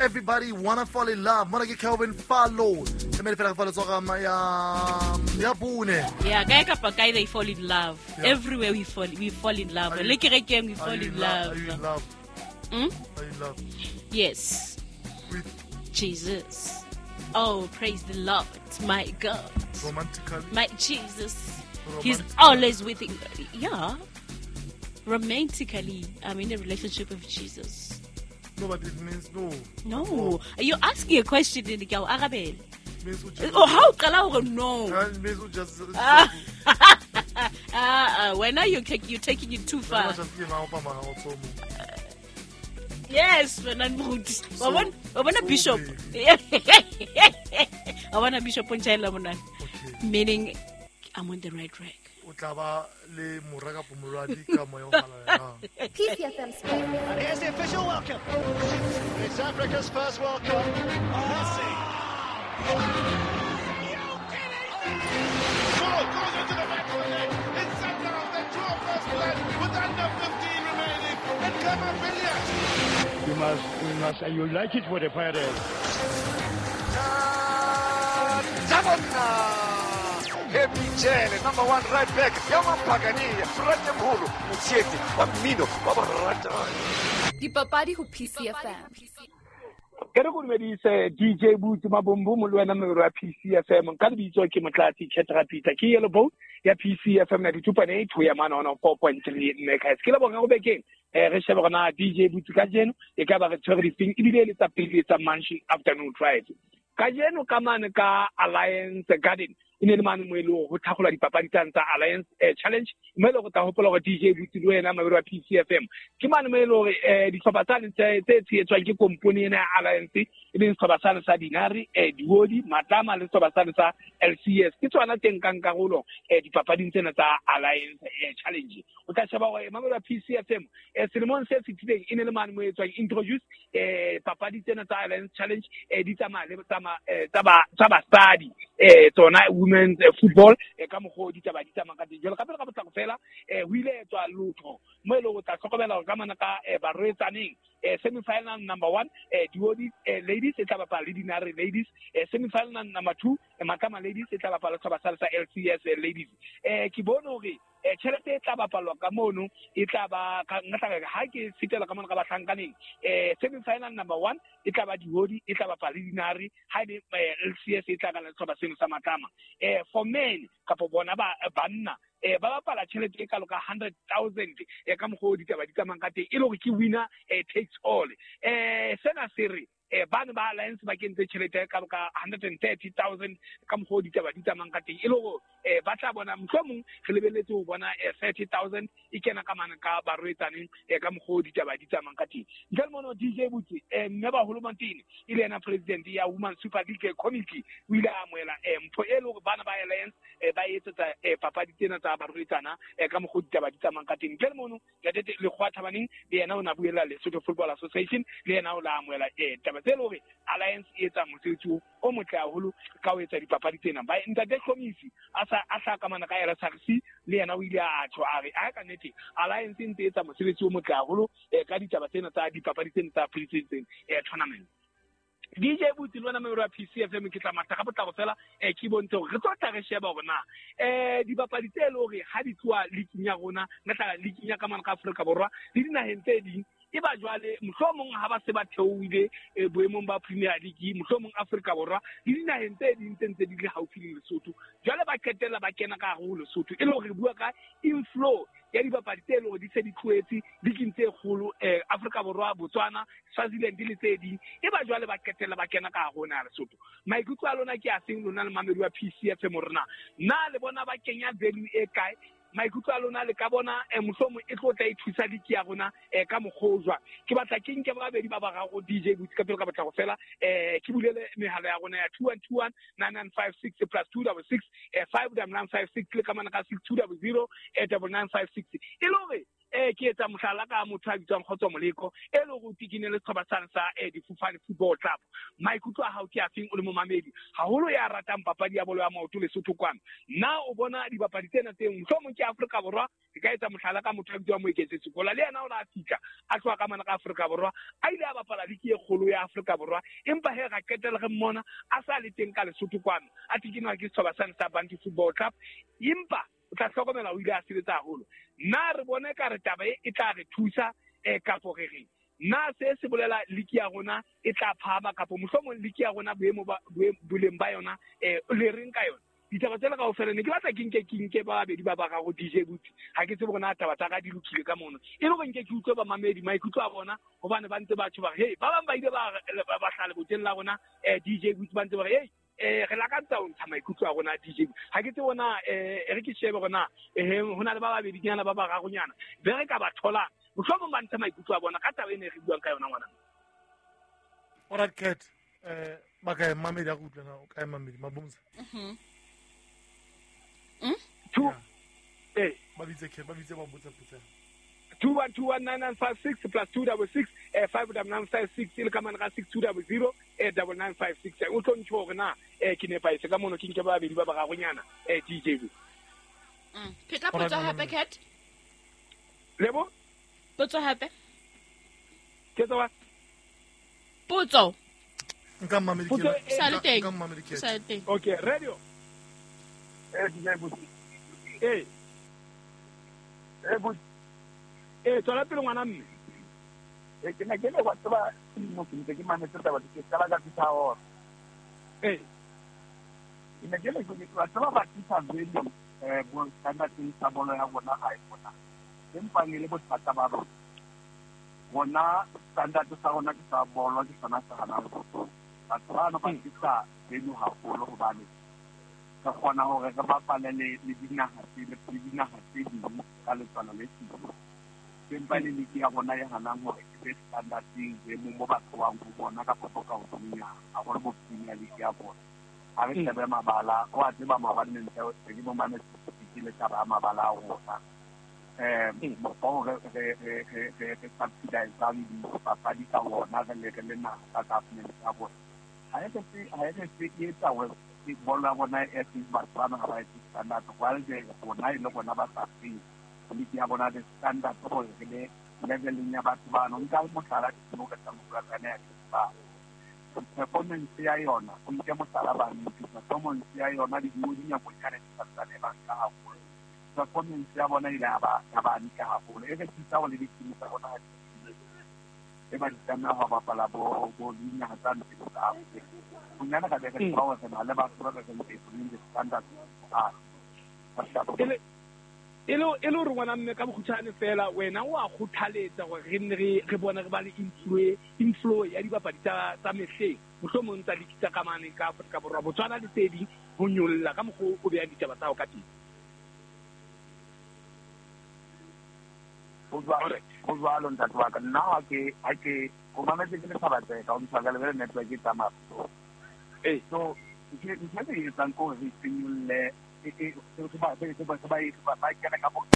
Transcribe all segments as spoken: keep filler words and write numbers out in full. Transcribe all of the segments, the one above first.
everybody wanna fall in love. Mona ke Kelvin Fallow. Se me fela fala tsoga ma ya ya bone. Yeah, guy ka pa guy they fall in love. Yeah. Everywhere we fall we fall in love. Are you- Like again we fall Are you in in love? love. Are you in love? Hmm? Are you in love? Yes. With Jesus. Oh, praise the Lord, my God. romantically? My Jesus. He's Romantically. always with him. Yeah. Romantically, I'm in a relationship with Jesus. No, but it means no. No. You're asking a question in the girl Arabel. It means we just. Oh, how can I no? Uh, it means we just. Ah. Ah, uh, when are you taking you taking it too Very far? much as you know, Papa, how so much. Yes, when I'm mood. I want I want a so bishop. I want a bishop on child Okay. meaning I'm on the right track. O tla ba le moraka pomolwadi ka moya o hala ya. P C F M Sport. And here's the official welcome. It's Africa's first World Cup. Messi. Goal goes into the back of the net. It's Sundowns. They draw first blood with under fifteen remaining. And Clement Billiard. You must, you must, you like it for the pirates. Ebijele, number one right back. Yamampagania, Franje Mhulu, Musieti, Bamino, Babarata. Dipapadi ho P C F M. Ke re go dumedise D J Boots Mabombo mo le wena me re P C F M ka di itso ke motlati Chetra Peter ke yellow boat ya P C F M na di two point eight ho ya mana ona four point three mme ka se ke le bonga go bekeng eh re sheba gona D J Boots ka jeno e ka ba re tshwere di thing e bile le tsa pele tsa mansion afternoon drive ka jeno ka mane ka Alliance Garden ine le mane mo ile go tlhagola dipapadi tsa Alliance eh, Challenge mme le go ta hopola go D J Boots le wena me re P C F M ke mane mo ile gore eh ditlhopatsane tse tse tsetswa ke kompone ena Alliance e le ditlhopatsane sa dinari eh diwodi matama le ditlhopatsane sa L C S ke tswana teng kang karolo eh dipapading tsena tsa Alliance eh, Challenge o tla sheba gore mamelo P C F M eh selemong se fitileng ine le mane mo etswa introduce eh papadi tsena tsa Alliance Challenge eh di tsama le tsama eh tsa ba tsa basadi eh tsona women's eh, football eh ka mogodi taba di tsama ka dijelo ka pele ka botla go fela eh o ile etswa lotho mo ile go tla tlhokomela go kamana ka eh barwetsaneng eh semi final number one eh diwodi eh, ladies e tla bapala le dinare ladies eh semi final number two eh matama ladies e tla bapala tsa basadi sa L C S eh, ladies eh ke bono gore eh tšhelete e tla bapalwa ka mono e tla ba ka ngata ha ke sitela ka mona ka batlhankaneng eh semi final number one e tla ba diwodi e tla bapala le dinare ha le L C S e tla ka le tsoba seno sa matama eh for men kapo bona ba banna eh ba bapala tšhelete e ka loka one hundred thousand e ka mogodi taba di tsamang ka teng e le gore ke winner eh takes all eh sena sere eh bana ba Alliance ba kentse tšhelete ka loka one hundred thirty thousand ka mogodi taba di tsamang ka teng e le gore eh ba tla bona mohlomong re lebeletse go bona eh thirty thousand e kena ka mana ka barwetsaneng eh ka mogodi taba di tsamang ka teng ntle mono D J Butsi eh mme ba holomantini ile ena president ya Women Super League Committee o ile a moela eh mpho e le gore bana ba Alliance eh ba etsetsa eh papadi tsena tsa barwetsana eh ka mogodi taba di tsamang ka teng ntle mono ya tete le khwathabaneng le ena o na buela le Lesotho Football Association le ena o la amoela eh taba tse le gore Alliance e etsa mosebetsi o motle haholo ka o etsa dipapadi tsena ba ntate komisi a sa a sa ka mana ka R S R C le ena o ile a tshwa a re a ka nete Alliance e ntse etsa mosebetsi o motle haholo eh ka ditaba tsena tsa dipapadi tsena tsa pre-season eh tournament D J Butsi le wena me re P C F M ke tla matla ga botla go fela eh ke bontshe gore re tlo tla re sheba gore na eh dipapadi tse le gore ha di tswa leaking ya rona na tla leaking ya ka mana ka Afrika Borwa le dinaheng tse ding e ba jwale mohlomong ha ba se ba theoile boemong ba Premier League mohlomong Afrika Borwa le dinaheng tse ding tse di le haufi le Lesotho jwale ba ketela ba kena ka go Lesotho e le gore bua ka inflow ya dipapadi tse le gore di se di tloetse di kintse kgolo eh Afrika Borwa Botswana Swaziland le tse ding e ba jwale ba ketela ba kena ka go na Lesotho maikutlo a lona ke a seng lona le mamedi wa P C F M rona na le bona ba kenya value e kae maikutlo a lona le ka bona mohlomong e tlo tla e thusa diki ya rona eh ka mogojwa ke batla ke nke ba babedi ba ba gago D J Butsi ka pele ka batla go fela eh ke bulele megala ya rona ya two one two one nine nine five six plus two six six eh five nine nine five six le ka mana ka six two zero zero eight nine nine five six e le gore eh ke etsa mohlala ka motho a bitswang Kgotso Moleko e le go tikine le Tshobasane sa eh Difofane Football Club maikutlo a hao ke afeng o le mo mamedi haholo ya ratang papadi ya bolo ya maoto le Lesotho kwana na o bona dibapadi tsena tse mohlomong ke Afrika Borwa ke ka etsa mohlala ka motho a bitswang Moeketse Sekola le yena o la fika a tloa ka mana ka Afrika Borwa a ile a bapala liki e kgolo ya Afrika Borwa empa he ga ketela ge mmona a sa le teng ka Lesotho kwana a tikinwa ke Tshobasane sa Bantu Football Club empa o tla hlokomela o ile a sebetsa haholo na re bone ka re taba e tla re thusa e kapo re re na se se bolela liki ya rona e tla phama kapo mohlomong liki ya rona boemo ba boleng ba yona e le reng ka yona ditaba tsela ka ofela ne ke batla ke nke ke nke ba babedi ba ba ga go D J Butsi ha ke tsebe bona taba tsa ga di lokile ka mona e le go nke ke utlwe ba mamedi maikutlo a bona gobane ba ntse ba tšhoba hey ba bang ba ile ba ba hlale boteng la rona eh D J Butsi ba ntse ba hey eh re la ka tsa o ntsha maikutlo a rona D J ha ke tse bona eh re ke shebe rona eh hona le ba babedi nyana ba ba ga go nyana be re ka ba thola mohlomong ba ntsha maikutlo a bona ka taba ene re buang ka yona ngwana Alright Cat eh ba ka mamedi a go utlwana o ka mamedi mabomsa Mhm. two eh ba bitse Cat ba bitse ba botsa botsa two one two one nine nine five six plus two double six eh five double nine five six ile ka mana ka six two double zero eh double nine five six o tlo ntšho gore na eh ke nepa ise ka mono ke nke ba babedi ba ba ga go nyana eh D J Mm. Pheta potso hape Cat. lebo Potso hape. ke tsa Potso. nka mamedi ke Potso e- Sa le teng. nka mamedi Cat Sa le teng. okay radio Eh, D J Butsi. eh Eh, Butsi. eh tswela pele ngwana mme Eh, ke ne ke le wa tsaba mo ke ntse ke mametse taba ke tsala ka tsa hore. eh Ke ne ke le go ke wa tsaba ba tsa vele eh bo kana teng sa bolo ya bona ga e bona. Empa ne le bo tsata ba bona. Bona standard sa rona ke sa bolo ke sana sa hana go. Ba tsana ba tsa beno ha bolo go bane. Ka kgona hore re bapale le le dinaga tse le dinaga tse dingwe ka letswana le tsiko. Empa le le ya bona ya hanang hore ke be standard e mo mo batho wa go bona ka potso ka go nya a go mo tsenya le ya bona. A re tsebe mabala o a tseba mabala ne ntse ke mo mane ke le taba mabala a rona. Eh mo go re re re re re subsidize ba di papadi ka bona re le ke le na ka government ya bona. A e se a e se ke tsa we ke bona bona e se ba tsana ga e standard wa le bona ile bona ba sa fi le ya bona de standard go le level ya batho ba no nka mo tsala ke mo ka tsa mo ka ne ba performance ya yona o nke mo tsala ba ni performance ya yona di mo di nya mo tsane tsa tsane ba ka ha go performance ya bona ile ba ya ba ni ka ha go e ke tsa go le di tsa bona e ba tsana ha ba pala bo bo di nya tsa ntse ka o nyana ka be ka tsawa se na le ba tswa ka ke di standard ah ele elo elo re ngwana mme ka bogutshane fela wena o a gothaletsa gore re nne re re bona re ba le influence influence ya dibapadi tsa tsa mehleng mohlomong tsa dikitsa kamane ka Afrika Borwa Botswana le tedi ho nyolla ka mogho o beya ditaba tsa go ka teng o jwa lo ntate wa ka nna ha ke ha ke o mametse ke le tsabatse ka o ntshaka le network e tsa maso eh so ke ke ke e tsang ko re tsenyulle e e se ba se ba se ba e ba ba ke ka bo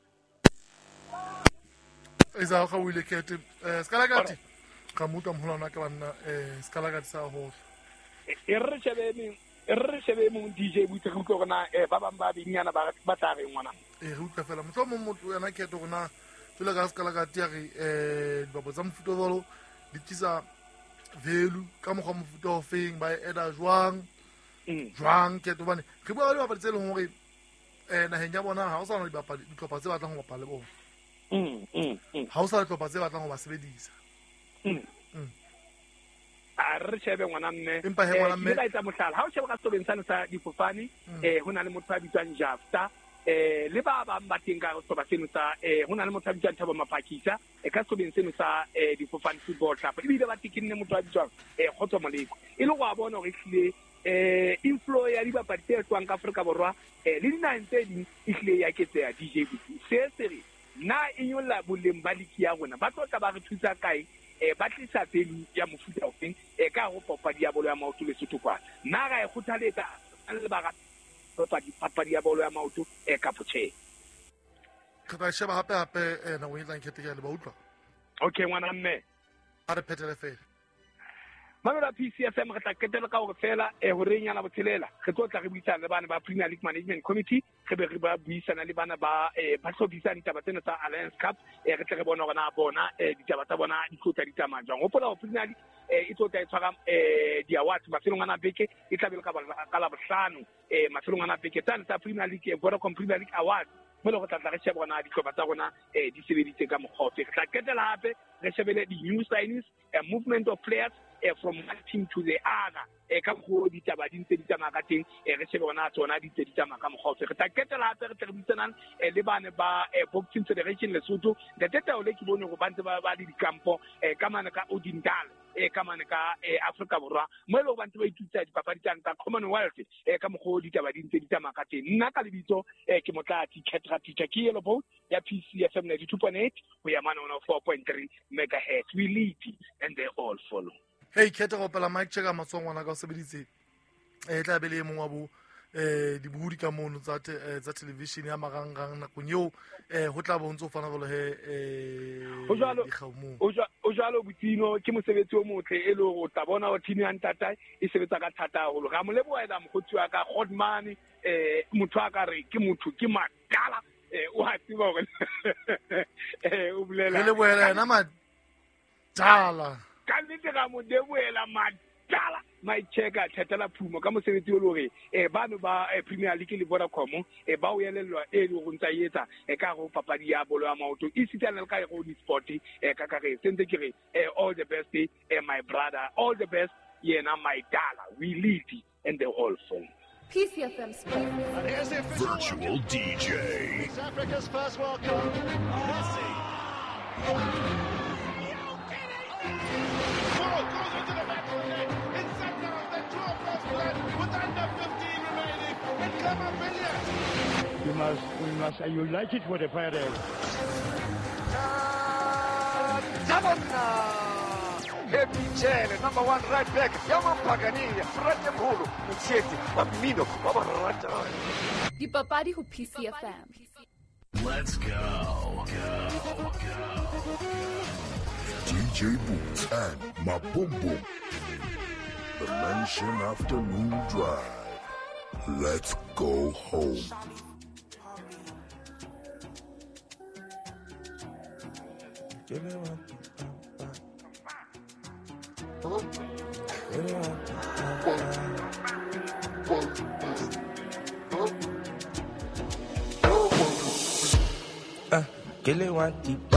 Isa ga wile Cat eh skalagati ga mutwa mholana ka bana eh skalagati sa ho e re shebe me e re shebe mo D J Butsi go tsona e ba bang ba binyana ba ba tla re ngwana e re utla fela motho mo motho yana Cat gona tla ga skalagati ya re eh babo tsa mfuto bolo di tsisa velu ka mo go mfuto o feng ba eda jwang jwang Cat bane re bua le ba tse le hore eh na henya bona ha o sa no di bapadi di tlhopha tse batlang go bapala le bona mm mm ha o sa tlhopha tse batlang go ba sebedisa mm a re shebe ngwana mme Empa he ngwana mme- e ka etsa mohlala ha o shebe ka sobeng sana sa difofane eh hona le motho a bitswang Jafta eh le ba ba ba teng ka soba seno sa eh hona le motho a bitswang Thabo Mapakisa e ka sobeng seno sa eh difofane football club e bile ba tikinne motho a bitswang eh Kgotso Moleko e le go a bona gore hlile eh inflow ya dibapadi tse tswang ka Afrika Borwa eh le dinaeng tse ding e hlile ya ketseya D J Butsi se se re na e nyolla boleng ba liki ya rona ba tlotla ba re thusa kae eh ba tlisa pele ya mofuta o feng e ka go papadi ya bolo ya maoto le Lesotho kwa na ga e khuthaletsa le ba ga papadi papadi ya bolo ya maoto e ka potche re tla sheba hape hape nako e tlang khete ke le ba utlwa okay ngwana mme a re phetele fela Mamela P C F M re tla ketela ka hore fela e ho re nyana botshelela re tlo tla re buisana le bana ba Premier League Management Committee re be re ba buisana le bana ba eh ba hlobisa ditaba tsena tsa Alliance Cup e re tle re bona hore na bona eh ditaba tsa bona di tlotla di tsamaya jwang hopola ho Premier League eh e tlotla e tshwara eh di awards mafelong ana beke e tla be le ka ba ka la bohlano eh mafelong ana beke tsa tsa Premier League Vodacom Premier League Awards mo le go tla tla re sheba bona di tloba tsa rona eh di sebeditse ka mokgotse re tla ketela hape re shebele di new signings a movement of players uh, from one team to the other e ka go di taba di ntse di tsamaya ka teng e re shebe bona tsona di ntse di tsamaya ka mokgotse re tla ketela hape re tle re bitsanang le bane ba boxing federation Lesotho the teta o le ke bone go bantse ba ba di kampo e ka mana ka Odindal e ka mana ka Africa borwa mo le go bantse ba itutsa di papadi tsa ka Commonwealth e ka mogo di taba di ntse di tsamaya ka teng nna ka lebitso e ke motlati Ketra Peter ke yellow boat ya P C F M ninety-two point eight go ya mana ona four point three megahertz we lead and they all follow. Hey Keta go pela mic check amatsong wana ka o sebeditse e tla be le mongwa bo eh di budi ka mono tsa tsa television ya marangrang na kunyo eh ho tla bo ntse fana bolo he eh o jalo o jalo butino ke mosebetsi o motle e le go tla bona o tini ya ntata e sebetsa ka thata holo ga mo leboa ela mkhotsi wa ka Godman eh motho a ka re ke motho ke makala eh o ha tsiba gore eh o bulela le leboela na ma dala kanite ga mo deboela madala my checker thetela phumo ka mosebetsi o lore e bano ba Premier League le Vodacom e ba o yelelwa e le go ntsa yetsa e ka go papadi ya bolo ya maoto e sitana le ka go di sport e ka ka re sente ke re all the best e my brother all the best yena my dala we lead and they all fall. P C F M Sport. And here's the official Virtual one. D J. It's Africa's first World Cup. Messi. Ball goes into the back of the net. It's Sundowns that draw first blood with under fifteen remaining. And Clement Villiers. You must, we must, you like it with a fire there. Epicele, number one right back, Yaman Pagania, Franja Polo, Musetti, Bambino, Babarata. Di papadi ho P C F M. Let's go. Go. Go. D J Boots and Mabumbo. The Mansion Afternoon Drive. Let's go home. Uh, Gilly want deep